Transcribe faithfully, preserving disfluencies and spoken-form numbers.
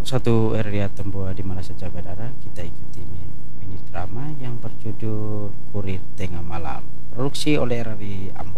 Satu area Temboa di mana saja Badara, kita ikuti mini drama yang berjudul Kurir Tengah Malam, produksi oleh R R I Am